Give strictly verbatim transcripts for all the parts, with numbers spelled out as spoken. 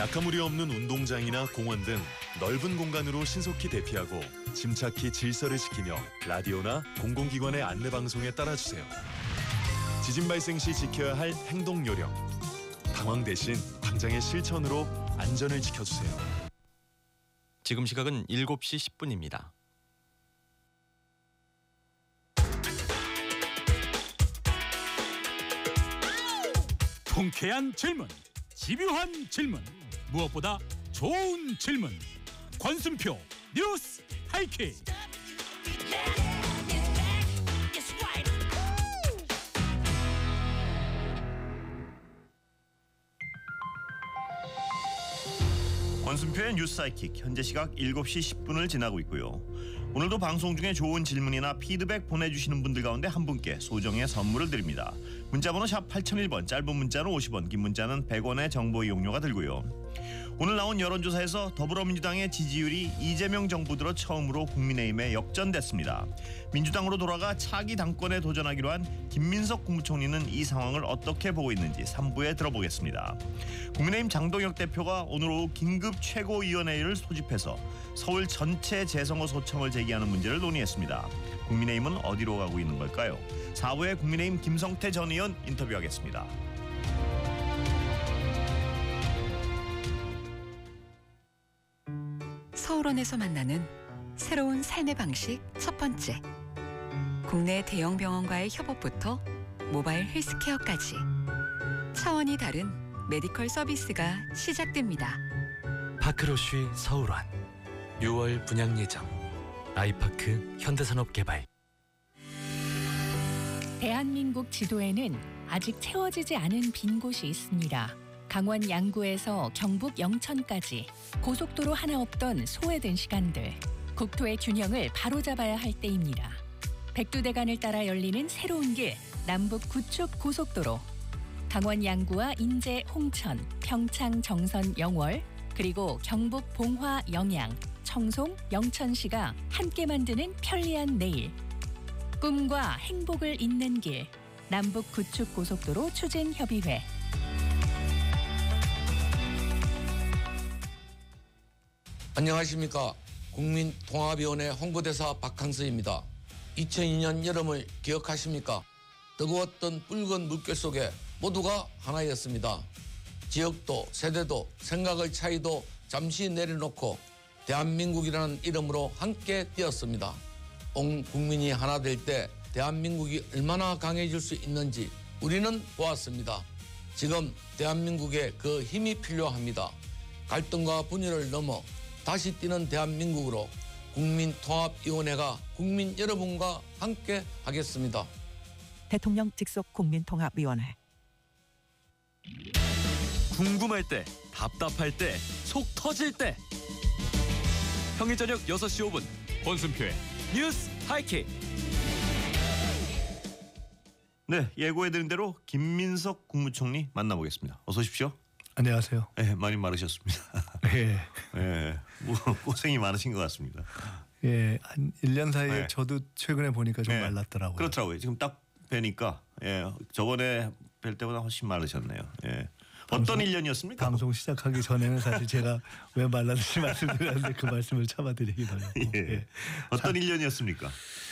낙하물이 없는 운동장이나 공원 등 넓은 공간으로 신속히 대피하고 침착히 질서를 지키며 라디오나 공공기관의 안내방송에 따라주세요. 지진 발생 시 지켜야 할 행동 요령. 당황 대신 당장의 실천으로 안전을 지켜주세요. 지금 시각은 일곱 시 십 분입니다. 통쾌한 질문, 집요한 질문, 무엇보다 좋은 질문. 권순표 뉴스 하이킥. 권순표의 뉴스 사이킥, 현재 시각 일곱 시 십 분을 지나고 있고요. 오늘도 방송 중에 좋은 질문이나 피드백 보내주시는 분들 가운데 한 분께 소정의 선물을 드립니다. 문자번호 샵 팔공공일 번, 짧은 문자는 오십 원, 긴 문자는 백 원의 정보 이용료가 들고요. 오늘 나온 여론조사에서 더불어민주당의 지지율이 이재명 정부 들어 처음으로 국민의힘에 역전됐습니다. 민주당으로 돌아가 차기 당권에 도전하기로 한 김민석 국무총리는 이 상황을 어떻게 보고 있는지 삼 부에 들어보겠습니다. 국민의힘 장동혁 대표가 오늘 오후 긴급 최고위원회를 소집해서 서울 전체 재선거 소청을 제기하는 문제를 논의했습니다. 국민의힘은 어디로 가고 있는 걸까요? 사 부에 국민의힘 김성태 전 의원 인터뷰하겠습니다. 서울원에서 만나는 새로운 삶의 방식 첫 번째. 국내 대형 병원과의 협업부터 모바일 헬스케어까지 차원이 다른 메디컬 서비스가 시작됩니다. 파크로쉬 서울원 유월 분양 예정. 아이파크 현대산업개발. 대한민국 지도에는 아직 채워지지 않은 빈 곳이 있습니다. 강원 양구에서 경북 영천까지 고속도로 하나 없던 소외된 시간들. 국토의 균형을 바로잡아야 할 때입니다. 백두대간을 따라 열리는 새로운 길, 남북 구축 고속도로. 강원 양구와 인제 홍천, 평창 정선 영월, 그리고 경북 봉화 영양, 청송 영천시가 함께 만드는 편리한 내일. 꿈과 행복을 잇는 길, 남북 구축 고속도로 추진 협의회. 안녕하십니까. 국민통합위원회 홍보대사 박항서입니다. 이천이 년 여름을 기억하십니까? 뜨거웠던 붉은 물결 속에 모두가 하나였습니다. 지역도 세대도 생각의 차이도 잠시 내려놓고 대한민국이라는 이름으로 함께 뛰었습니다. 온 국민이 하나 될 때 대한민국이 얼마나 강해질 수 있는지 우리는 보았습니다. 지금 대한민국에 그 힘이 필요합니다. 갈등과 분열을 넘어 다시 뛰는 대한민국으로 국민통합위원회가 국민 여러분과 함께 하겠습니다. 대통령 직속 국민통합위원회. 궁금할 때, 답답할 때, 속 터질 때. 평일 저녁 여섯 시 오 분 권순표의 뉴스 하이킥. 네, 예고해드린 대로 김민석 국무총리 만나보겠습니다. 어서 오십시오. 안녕하세요. 네, 많이 마르셨습니다. 예. 예, 뭐 고생이 많으신 것 같습니다. 예, 한 일 년 사이에 네. 저도 최근에 보니까 좀 네. 말랐더라고요. 그렇더라고요. 지금 딱 뵈니까 예, 저번에 뵐 때보다 훨씬 마르셨네요. 예. 방송, 어떤 일 년이었습니까? 방송 시작하기 전에는 사실 제가 왜 말랐는지 말씀드렸는데 그 말씀을 참아드리기도 하고. 예. 예. 어떤 일 년이었습니까?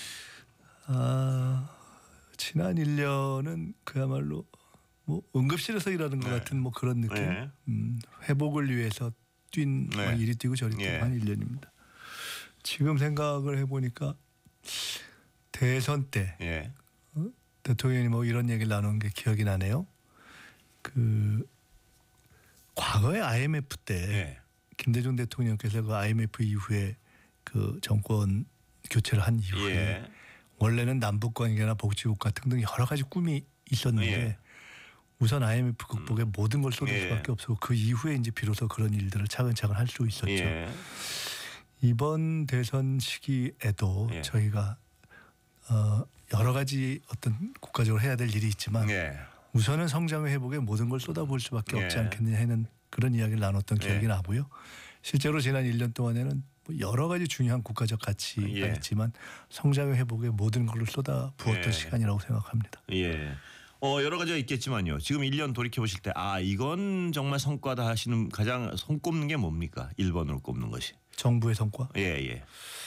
아, 지난 일 년은 그야말로 뭐 응급실에서 일하는 것 네. 같은 뭐 그런 느낌. 네. 음, 회복을 위해서 뛴 네. 막 이리 뛰고 저리 뛰고 예. 한 일 년입니다. 지금 생각을 해보니까 대선 때 예. 어? 대통령이 뭐 이런 얘기를 나눈 게 기억이 나네요. 그 과거에 아이엠에프 때 예. 김대중 대통령께서 그 아이엠에프 이후에 그 정권 교체를 한 이후에 예. 원래는 남북관계나 복지국가 등등 여러 가지 꿈이 있었는데 예. 우선 아이엠에프 극복에 음. 모든 걸 쏟을 예. 수밖에 없었고 그 이후에 이제 비로소 그런 일들을 차근차근 할 수 있었죠. 예. 이번 대선 시기에도 예. 저희가 어 여러 가지 어떤 국가적으로 해야 될 일이 있지만 예. 우선은 성장의 회복에 모든 걸 쏟아부을 수밖에 예. 없지 않겠느냐 하는 그런 이야기를 나눴던 기억이 예. 나고요. 실제로 지난 일 년 동안에는 뭐 여러 가지 중요한 국가적 가치가 예. 있지만 성장의 회복에 모든 걸로 쏟아부었던 예. 시간이라고 생각합니다. 예. 어, 여러 가지가 있겠지만요. 지금 일 년 돌이켜 보실 때 아 이건 정말 성과다 하시는 가장 손꼽는 게 뭡니까? 일 번으로 꼽는 것이. 정부의 성과? 예, 예.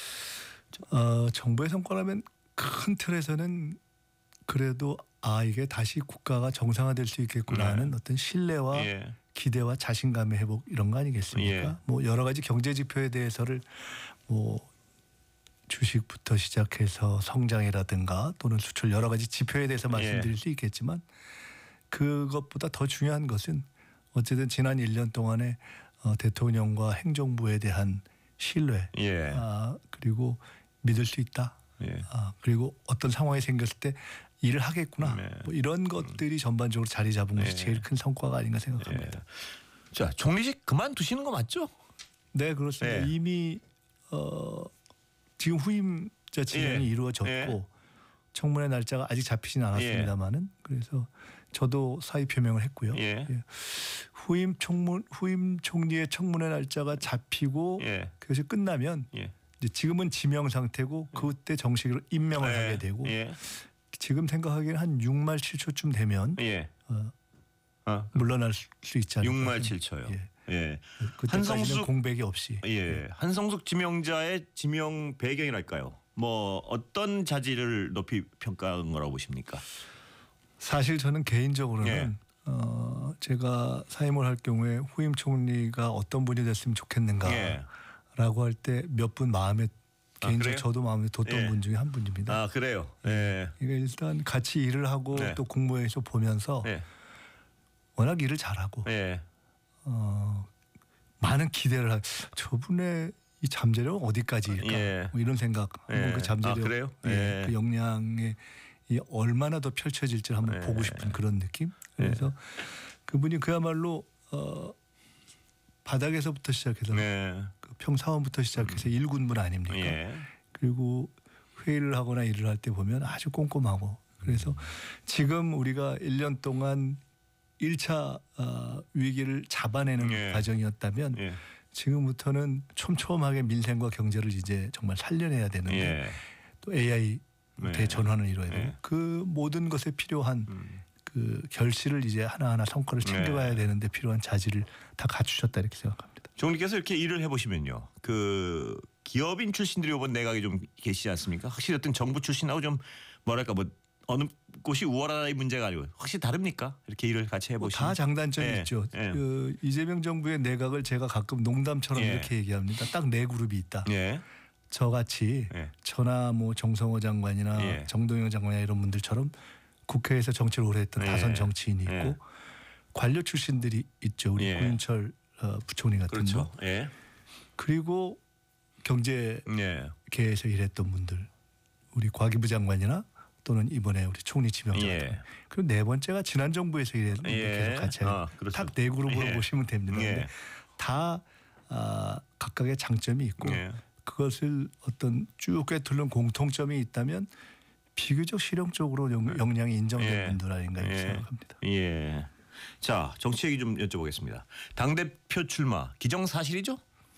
어, 정부의 성과라면 큰 틀에서는 그래도 아 이게 다시 국가가 정상화될 수 있겠구나 하는 네. 어떤 신뢰와 예. 기대와 자신감의 회복 이런 거 아니겠습니까? 예. 뭐 여러 가지 경제 지표에 대해서를 뭐 주식부터 시작해서 성장이라든가 또는 수출 여러 가지 지표에 대해서 말씀드릴 예. 수 있겠지만 그것보다 더 중요한 것은 어쨌든 지난 일 년 동안에 어, 대통령과 행정부에 대한 신뢰 예. 아, 그리고 믿을 수 있다. 예. 아, 그리고 어떤 상황이 생겼을 때 일을 하겠구나. 네. 뭐 이런 것들이 전반적으로 자리 잡은 것이 예. 제일 큰 성과가 아닌가 생각합니다. 예. 자, 총리직 그만두시는 거 맞죠? 네, 그렇습니다. 예. 이미 어, 지금 후임자 지명이 예. 이루어졌고 예. 청문회 날짜가 아직 잡히진 않았습니다만은 그래서 저도 사의 표명을 했고요. 예. 예. 후임 총문 후임 총리의 청문회 날짜가 잡히고 예. 그것이 끝나면 예. 이제 지금은 지명 상태고 그때 정식으로 임명을 예. 하게 되고 예. 지금 생각하기에는 한 육 말 칠 초쯤 되면 예. 어, 어. 물러날 수, 수 있지 않을까. 육 말 칠 초요. 예. 예. 그때까지는 한성숙- 공백이 없이. 예. 한성숙 지명자의 지명 배경이랄까요? 뭐 어떤 자질을 높이 평가한 거라고 보십니까? 사실 저는 개인적으로는 예. 어, 제가 사임을 할 경우에 후임 총리가 어떤 분이 됐으면 좋겠는가라고 예. 할 때 몇 분 마음에 아, 개인적으로 그래요? 저도 마음에 뒀던 예. 분 중에 한 분입니다. 아 그래요. 예. 그러니까 일단 같이 일을 하고 네. 또 국무회의에서 보면서 예. 워낙 일을 잘하고 예. 어, 많은 기대를 하. 저분의 이 잠재력 어디까지일까? 예. 뭐 이런 생각. 한번 예. 그 잠재력, 아, 그래요? 예, 예. 그 역량에 이 얼마나 더 펼쳐질지 한번 예. 보고 싶은 그런 느낌. 그래서 그분이 그야말로 어, 바닥에서부터 시작해서 네. 그 평사원부터 시작해서 일군분 아닙니까? 예. 그리고 회의를 하거나 일을 할 때 보면 아주 꼼꼼하고 그래서 지금 우리가 일 년 동안 일 차 어, 위기를 잡아내는 예. 과정이었다면 예. 지금부터는 촘촘하게 민생과 경제를 이제 정말 살려내야 되는데 예. 또 에이아이 네. 대전환을 이뤄야 되고 예. 그 모든 것에 필요한 음. 그 결실을 이제 하나하나 성과를 챙겨가야 네. 되는데 필요한 자질을 다 갖추셨다 이렇게 생각합니다. 총리께서 이렇게 일을 해보시면요, 그 기업인 출신들이 이번 내각에 좀 계시지 않습니까? 확실히 어떤 정부 출신하고 좀 뭐랄까 뭐 어느 곳이 우월하다의 문제가 아니고 확실히 다릅니까? 이렇게 일을 같이 뭐 해보시면 다 장단점이 예. 있죠. 예. 그 이재명 정부의 내각을 제가 가끔 농담처럼 예. 이렇게 얘기합니다. 딱 네 그룹이 있다. 예. 저같이 예. 저나 뭐 정성호 장관이나 예. 정동영 장관이나 이런 분들처럼 국회에서 정치를 오래 했던 예. 다선 정치인이 있고 예. 관료 출신들이 있죠. 우리 예. 고윤철 어, 부총리 같은 그렇죠. 분. 예. 그리고 경제계에서 예. 일했던 분들. 우리 과기부 장관이나 또는 이번에 우리 총리 지명자. 예. 그리고 네 번째가 지난 정부에서 일했는 분들 예. 계속 같이 아, 그렇죠. 딱 네 그룹으로 예. 보시면 됩니다. 예. 근데 다 아, 각각의 장점이 있고 예. 그것을 어떤 쭉 꿰뚫는 공통점이 있다면 비교적 실용적으로 영, 역량이 인정된 예. 분들 아닌가 이렇게 예. 생각합니다. 예. 자, 정치 얘기 좀 여쭤보겠습니다. 당 대표 출마 기정사실이죠?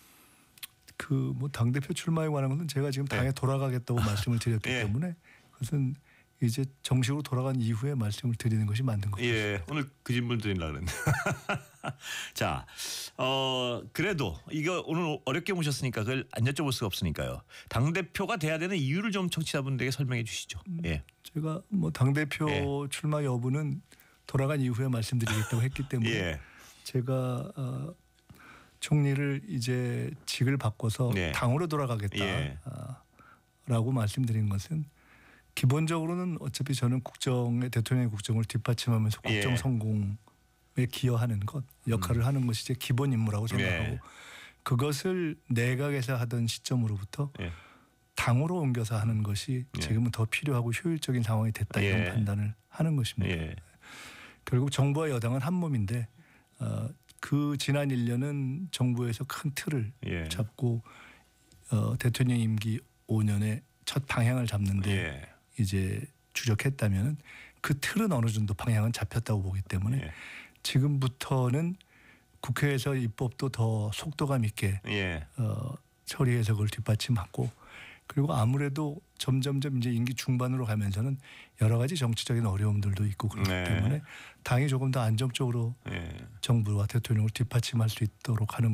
그 뭐 당 대표 출마에 관한 것은 제가 지금 당에 예. 돌아가겠다고 말씀을 드렸기 예. 때문에 그것은 이제 정식으로 돌아간 이후에 말씀을 드리는 것이 맞는 것 같습니다. 예, 오늘 그 질문 드리려고 그랬는데. 자, 어, 그래도 이거 오늘 어렵게 모셨으니까 그걸 안 여쭤볼 수가 없으니까요. 당대표가 돼야 되는 이유를 좀 청취자분들에게 설명해 주시죠. 예. 제가 뭐 당 대표 예. 출마 여부는 돌아간 이후에 말씀드리겠다고 했기 때문에 예. 제가 어, 총리를 이제 직을 바꿔서 네. 당으로 돌아가겠다라고 예. 말씀드린 것은 기본적으로는 어차피 저는 국정의 대통령의 국정을 뒷받침하면서 국정 예. 성공에 기여하는 것 역할을 음. 하는 것이 제 기본 임무라고 생각하고 예. 그것을 내각에서 하던 시점으로부터 예. 당으로 옮겨서 하는 것이 예. 지금은 더 필요하고 효율적인 상황이 됐다 이런 예. 판단을 하는 것입니다. 예. 결국 정부와 여당은 한 몸인데 어, 그 지난 일 년은 정부에서 큰 틀을 예. 잡고 어, 대통령 임기 오 년의 첫 방향을 잡는데 예. 이제 주력했다면은 그 틀은 어느 정도 방향은 잡혔다고 보기 때문에 예. 지금부터는 국회에서 입법도 더 속도감 있게 예. 어, 처리해서 그걸 뒷받침하고 그리고 아무래도 점점점 이제 임기 중반으로 가면서는 여러 가지 정치적인 어려움들도 있고 그렇기 네. 때문에 당이 조금 더 안정적으로 예. 정부와 대통령을 뒷받침할 수 있도록 하는